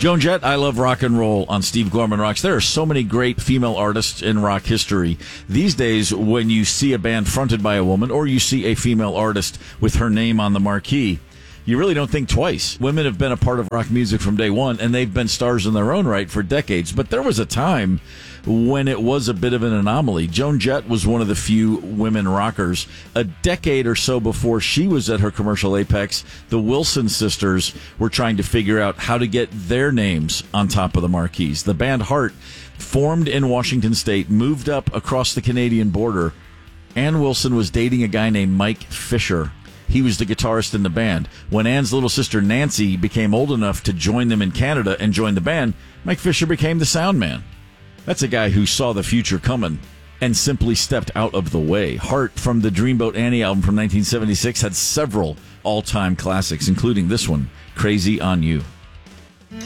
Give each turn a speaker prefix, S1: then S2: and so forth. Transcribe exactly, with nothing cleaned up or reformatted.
S1: Joan Jett, I Love Rock and Roll on Steve Gorman Rocks. There are so many great female artists in rock history. These days, when you see a band fronted by a woman or you see a female artist with her name on the marquee, you really don't think twice. Women have been a part of rock music from day one, and they've been stars in their own right for decades. But there was a time when it was a bit of an anomaly. Joan Jett was one of the few women rockers. A decade or so before she was at her commercial apex, the Wilson sisters were trying to figure out how to get their names on top of the marquees. The band Heart, formed in Washington State, moved up across the Canadian border. Ann Wilson was dating a guy named Mike Fisher. He was the guitarist in the band. When Ann's little sister Nancy became old enough to join them in Canada and join the band, Mike Fisher became the sound man. That's a guy who saw the future coming and simply stepped out of the way. Heart, from the Dreamboat Annie album from nineteen seventy-six, had several all-time classics, including this one, Crazy on You.